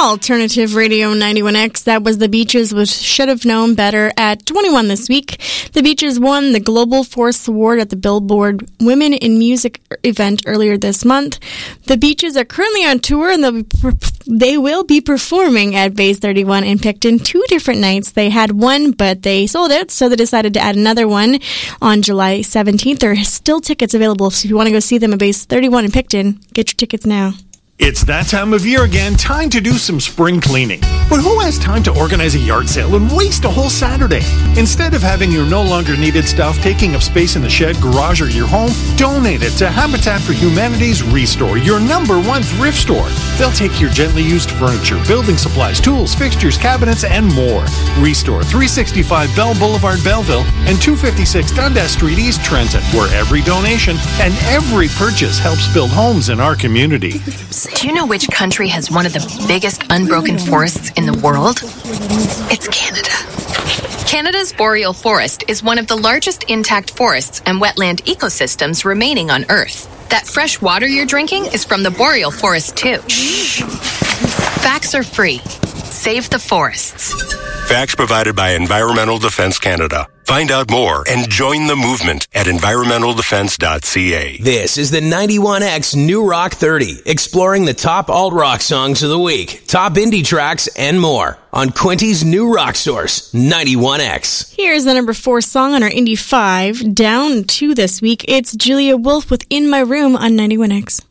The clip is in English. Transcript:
Alternative Radio 91X. That was The Beaches with Should Have Known Better at 21 this week. The Beaches won the Global Force Award at the Billboard Women in Music event earlier this month. The Beaches are currently on tour and they will be performing at Base 31 in Picton 2 different nights. They had one, but they sold it, so they decided to add another one on July 17th. There are still tickets available, so if you want to go see them at Base 31 in Picton, get your tickets now. It's that time of year again, time to do some spring cleaning. But who has time to organize a yard sale and waste a whole Saturday? Instead of having your no longer needed stuff taking up space in the shed, garage, or your home, donate it to Habitat for Humanity's Restore, your #1 thrift store. They'll take your gently used furniture, building supplies, tools, fixtures, cabinets, and more. Restore, 365 Bell Boulevard, Belleville, and 256 Dundas Street, East Trenton, where every donation and every purchase helps build homes in our community. Do you know which country has one of the biggest unbroken forests in the world? It's Canada. Canada's boreal forest is one of the largest intact forests and wetland ecosystems remaining on Earth. That fresh water you're drinking is from the boreal forest, too. Shh. Facts are free. Save the forests. Facts provided by Environmental Defence Canada. Find out more and join the movement at environmentaldefense.ca. This is the 91X New Rock 30, exploring the top alt-rock songs of the week, top indie tracks, and more on Quinty's New Rock Source, 91X. Here's the number 4 song on our Indie 5, down 2 this week. It's Julia Wolf with In My Room on 91X.